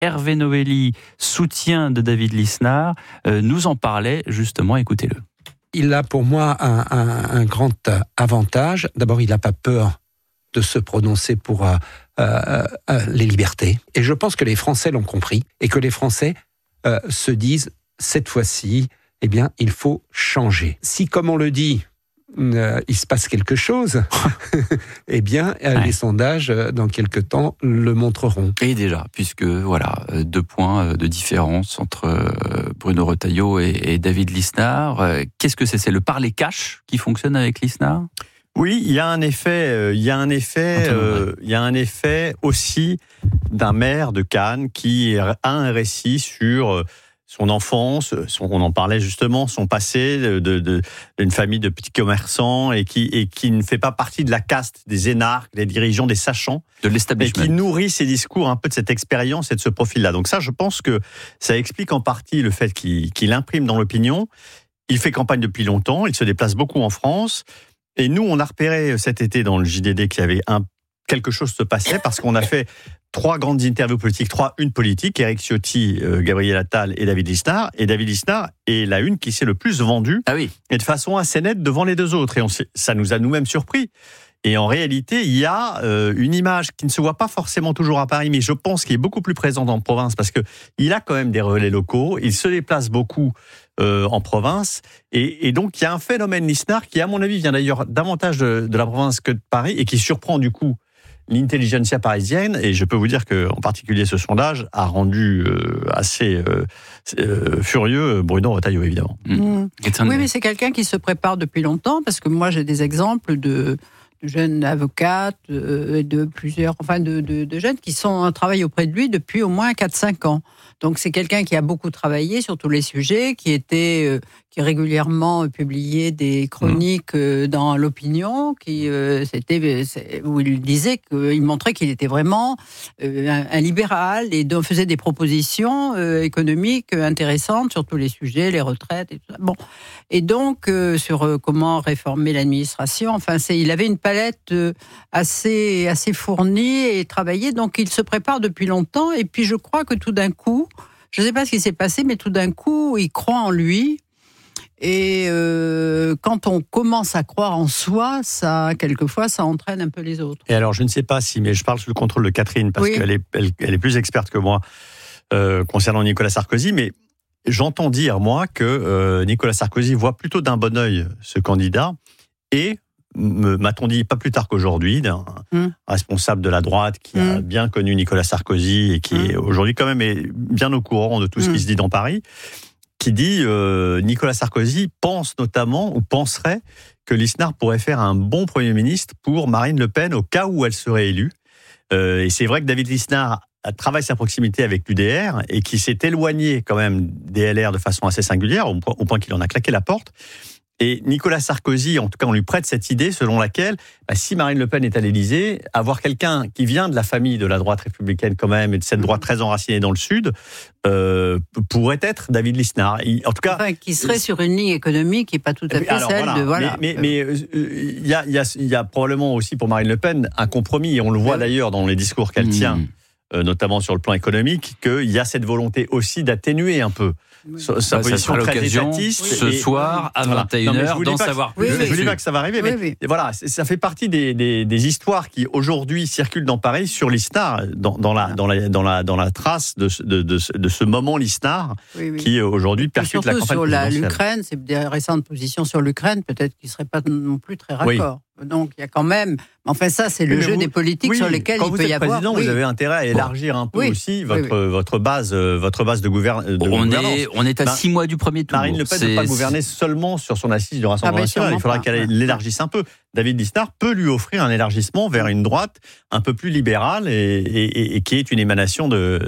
Hervé Novelli, soutien de David Lisnard, nous en parlait justement, écoutez-le. Il a pour moi un grand avantage. D'abord, il n'a pas peur de se prononcer pour les libertés. Et je pense que les Français l'ont compris et que les Français se disent, cette fois-ci, eh bien, il faut changer. Si, comme on le dit, il se passe quelque chose, eh bien, les sondages, dans quelques temps, le montreront. Et déjà, puisque, voilà, 2 points de différence entre Bruno Retailleau et David Lisnard. Qu'est-ce que c'est ? C'est le parler cash qui fonctionne avec Lisnard ? Oui, il y a un effet aussi d'un maire de Cannes qui a un récit sur son enfance, on en parlait justement, son passé d'une famille de petits commerçants et qui ne fait pas partie de la caste des énarques, des dirigeants, des sachants, de l'establishment, et qui nourrit ses discours un peu de cette expérience et de ce profil-là. Donc ça, je pense que ça explique en partie le fait qu'il imprime dans l'opinion. Il fait campagne depuis longtemps, il se déplace beaucoup en France. Et nous, on a repéré cet été dans le JDD qu'il y avait quelque chose se passait parce qu'on a fait 3 grandes interviews politiques, 3 unes politiques, Éric Ciotti, Gabriel Attal et David Lisnard. Et David Lisnard est la une qui s'est le plus vendue, et de façon assez nette devant les 2 autres. Et ça nous a nous-mêmes surpris. Et en réalité, il y a une image qui ne se voit pas forcément toujours à Paris, mais je pense qu'il est beaucoup plus présente en province parce qu'il a quand même des relais locaux, il se déplace beaucoup en province, et donc il y a un phénomène Lisnard qui, à mon avis, vient d'ailleurs davantage de la province que de Paris et qui surprend du coup l'intelligentsia parisienne. Et je peux vous dire qu'en particulier ce sondage a rendu assez furieux Bruno Retailleau, évidemment. Oui, mais c'est quelqu'un qui se prépare depuis longtemps, parce que moi j'ai des exemples de jeunes avocates, de plusieurs, de jeunes qui travaillent auprès de lui depuis au moins 4-5 ans. Donc c'est quelqu'un qui a beaucoup travaillé sur tous les sujets, qui régulièrement publiait des chroniques dans l'opinion, où il disait qu'il montrait qu'il était vraiment un libéral et donc faisait des propositions économiques intéressantes sur tous les sujets, les retraites et tout ça. Bon, et donc sur comment réformer l'administration. Il avait une palette assez fournie et travaillée, donc il se prépare depuis longtemps. Et puis je crois que tout d'un coup, je ne sais pas ce qui s'est passé, mais tout d'un coup, il croit en lui. Et quand on commence à croire en soi, quelquefois, ça entraîne un peu les autres. Et alors, je ne sais pas mais je parle sous le contrôle de Catherine, parce qu'elle est plus experte que moi concernant Nicolas Sarkozy, mais j'entends dire, moi, que Nicolas Sarkozy voit plutôt d'un bon œil ce candidat, et m'a-t-on dit pas plus tard qu'aujourd'hui, d'un responsable de la droite qui a bien connu Nicolas Sarkozy et qui est aujourd'hui quand même est bien au courant de tout ce qui se dit dans Paris, qui dit Nicolas Sarkozy pense notamment, ou penserait, que Lisnard pourrait faire un bon Premier ministre pour Marine Le Pen au cas où elle serait élue. Et c'est vrai que David Lisnard travaille sa proximité avec l'UDR et qui s'est éloigné quand même des LR de façon assez singulière, au point qu'il en a claqué la porte. Et Nicolas Sarkozy, en tout cas, on lui prête cette idée selon laquelle, si Marine Le Pen est à l'Élysée, avoir quelqu'un qui vient de la famille de la droite républicaine quand même, et de cette droite très enracinée dans le Sud, pourrait être David Lisnard. En tout cas, qui serait sur une ligne économique et pas tout à fait celle de... Voilà. Mais il y a probablement aussi pour Marine Le Pen un compromis, et on le voit d'ailleurs dans les discours qu'elle tient, notamment sur le plan économique, qu'il y a cette volonté aussi d'atténuer un peu sa position très étatiste. Ce soir, à 21h, d'en savoir plus. Je ne dis pas que ça va arriver, mais voilà, ça fait partie des histoires qui aujourd'hui circulent dans Paris sur Lisnard, dans la trace de ce moment Lisnard, qui aujourd'hui percute la campagne présidentielle. Sur l'Ukraine, c'est des récentes positions sur l'Ukraine, peut-être qu'il ne serait pas non plus très raccord. Donc il y a quand même... Enfin ça, c'est le jeu des politiques sur lesquels il peut y avoir... Quand vous êtes président, vous avez intérêt à élargir un peu aussi votre base de gouvernance. On est à 6 mois du premier tour. Marine Le Pen ne peut pas gouverner seulement sur son assise du Rassemblement national. Il faudra qu'elle l'élargisse un peu. David Lisnard peut lui offrir un élargissement vers une droite un peu plus libérale et qui est une émanation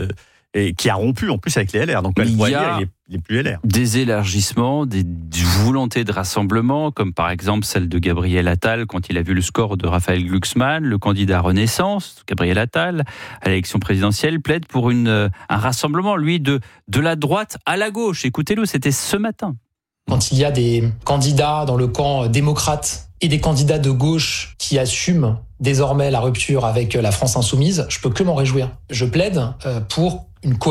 et qui a rompu en plus avec les LR. Donc elle pourrait dire il est plus LR. Des élargissements, des volontés de rassemblement, comme par exemple celle de Gabriel Attal quand il a vu le score de Raphaël Glucksmann, le candidat Renaissance, Gabriel Attal, à l'élection présidentielle, plaide pour un rassemblement, lui, de la droite à la gauche. Écoutez-le, c'était ce matin. Quand il y a des candidats dans le camp démocrate et des candidats de gauche qui assument désormais la rupture avec la France insoumise, je peux que m'en réjouir. Je plaide pour une coalition